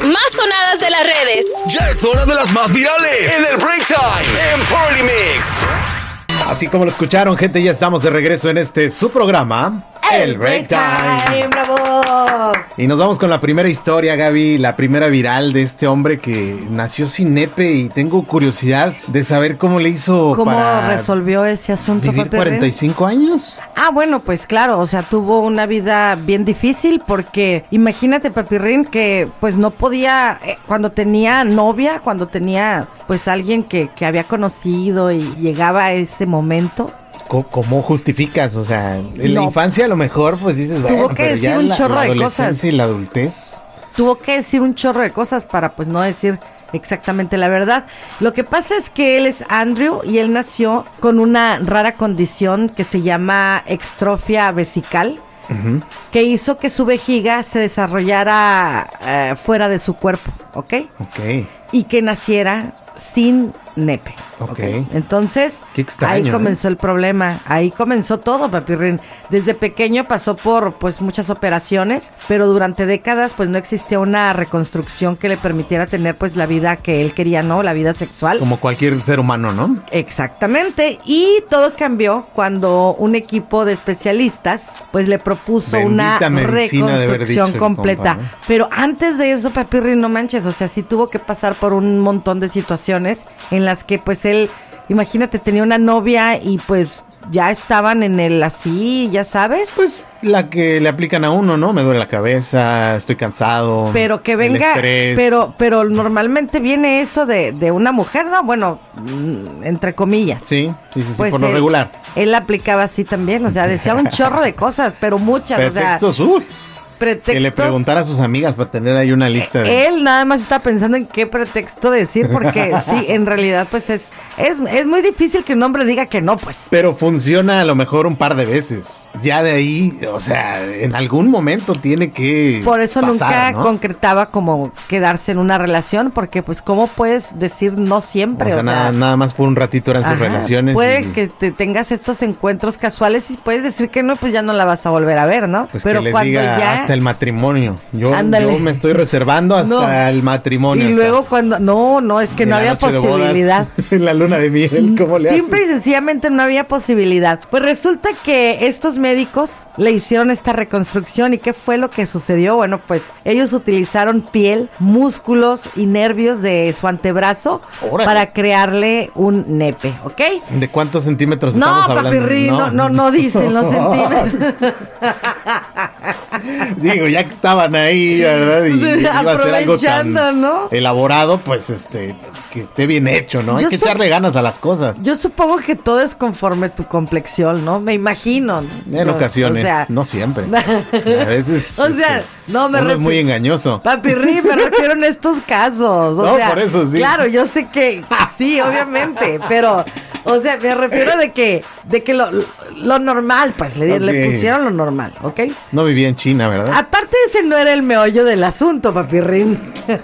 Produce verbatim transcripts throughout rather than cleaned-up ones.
más sonadas de las redes. Ya es hora de las más virales en el Break Time en Party Mix. Así como lo escucharon, gente, ya estamos de regreso en este su programa, El, el Break Time. Time. ¡Bravo! Y nos vamos con la primera historia, Gaby, la primera viral de este hombre que nació sin nepe y tengo curiosidad de saber cómo le hizo ¿Cómo para resolvió ese asunto, vivir Pepe? cuarenta y cinco años. Ah, bueno, pues claro, o sea, tuvo una vida bien difícil porque imagínate, Papirrín, que pues no podía, eh, cuando tenía novia, cuando tenía pues alguien que, que había conocido y llegaba a ese momento. ¿Cómo justificas? O sea, en No. la infancia a lo mejor pues dices, bueno, Tuvo que pero decir ya un la, chorro la de adolescencia cosas. y la adultez. Tuvo que decir un chorro de cosas para pues no decir exactamente la verdad. Lo que pasa es que él es Andrew y él nació con una rara condición que se llama extrofia vesical, uh-huh, que hizo que su vejiga se desarrollara eh, fuera de su cuerpo, ¿ok? Ok. Y que naciera sin nepe. Ok. Okay. Entonces, qué extraño, ahí comenzó ¿eh? el problema. Ahí comenzó todo, Papirrín. Desde pequeño pasó por pues muchas operaciones, pero durante décadas pues no existía una reconstrucción que le permitiera tener pues la vida que él quería, ¿no? La vida sexual. Como cualquier ser humano, ¿no? Exactamente. Y todo cambió cuando un equipo de especialistas pues le propuso Bendita una reconstrucción dicho, completa. compa, ¿no? Pero antes de eso, Papirrín, no manches, o sea, sí tuvo que pasar por un montón de situaciones en las que pues él, imagínate, tenía una novia y pues ya estaban en el así, ya sabes. Pues la que le aplican a uno, ¿no? Me duele la cabeza, estoy cansado. Pero que venga, pero pero normalmente viene eso de, de una mujer, ¿no? Bueno, entre comillas. Sí, sí, sí, sí pues por lo él, regular. Él aplicaba así también, o sea, decía un chorro de cosas, pero muchas, Pretextos, o sea. uy. Pretextos. Que le preguntara a sus amigas para tener ahí una lista de... Él nada más está pensando en qué pretexto decir, porque sí, en realidad pues es, es es muy difícil que un hombre diga que no, pues. Pero funciona a lo mejor un par de veces. Ya de ahí, o sea, en algún momento tiene que Por eso pasar, nunca ¿no? concretaba como quedarse en una relación, porque pues cómo puedes decir no siempre, O sea, o sea, nada, nada más por un ratito eran sus ajá, relaciones. puede y, que te tengas estos encuentros casuales y puedes decir que no, pues ya no la vas a volver a ver, ¿no? Pues Pero que les cuando diga ya hasta el matrimonio. Yo, Ándale. yo me estoy reservando hasta No. el matrimonio. Y hasta luego cuando no, no, es que en no la había noche de bodas, posibilidad. en la luna de miel, ¿cómo le Simple haces? y sencillamente no había posibilidad. Pues resulta que estos médicos le hicieron esta reconstrucción. ¿Y qué fue lo que sucedió? Bueno, pues ellos utilizaron piel, músculos y nervios de su antebrazo Órale. para crearle un nepe, ¿ok? ¿De cuántos centímetros No, estamos hablando? papirri, no, no, no dicen los centímetros. Digo, ya que estaban ahí, ¿verdad? Y iba a ser algo tan Aprovechando, ¿no? elaborado, pues este, que esté bien hecho, ¿no? Yo Hay que su- echarle ganas a las cosas. Yo supongo que todo es conforme tu complexión, ¿no? Me imagino. En No, ocasiones, o sea, no siempre. A veces. O sea, no me uno es refi- muy engañoso. Papirri, me refiero en estos casos. O No, sea, por eso sí. Claro, yo sé que sí, obviamente, pero, o sea, me refiero de que, de que lo, lo normal, pues, le, le Ok. pusieron lo normal, ¿ok? No vivía en China, ¿verdad? Aparte, ese no era el meollo del asunto, Papirrín.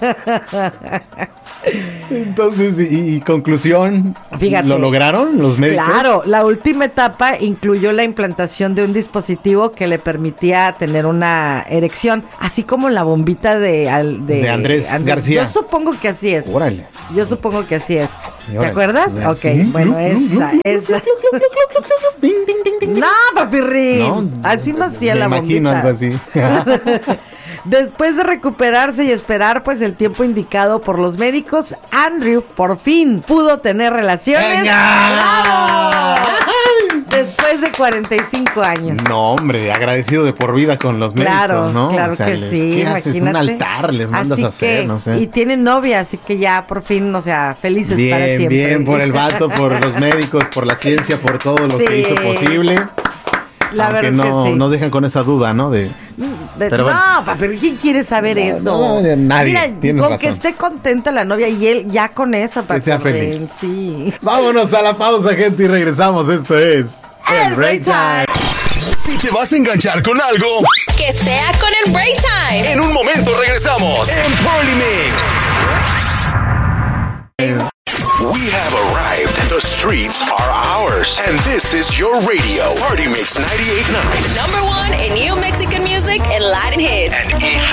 Entonces, y, y conclusión, Fíjate. ¿lo lograron los médicos? Claro, la última etapa incluyó la implantación de un dispositivo que le permitía tener una erección, así como la bombita de, al- de, De Andrés García. Yo supongo que así es. Órale. Yo supongo que así es. Y ¿Te órale. acuerdas? Ya. Ok, bueno, esa, esa. Ding, ding, ding, ding. No, papirrín. No, así no hacía me la imagino bombita. algo así. Después de recuperarse y esperar pues el tiempo indicado por los médicos, Andrew por fin pudo tener relaciones. ¡Venga! ¡Bravo! Después de cuarenta y cinco años. No, hombre, agradecido de por vida con los médicos, Claro, ¿no? claro O sea, que les- sí, ¿qué haces? Un imagínate. altar les mandas Así a hacer, que- no sé. Y tienen novia, así que ya por fin, o sea, felices Bien, para siempre. bien por el vato, por los médicos, por la ciencia, por todo lo Sí. que hizo posible. La Aunque verdad no que sí. nos dejan con esa duda, ¿no? De, De- pero bueno. no, pa, pero ¿quién quiere saber No, eso? no, nadie, Mira, tienes con razón. que esté contenta la novia y él ya con eso, pa, Que sea pero, feliz. Sí. Vámonos a la pausa, gente, y regresamos. Esto es El Break Time. Si te vas a enganchar con algo, Que sea con el Break Time. en un momento regresamos en Party Mix. We have arrived. The streets are ours. And this is your radio. Party Mix ninety-eight point nine. Number one in new Mexican music and Latin hits. And East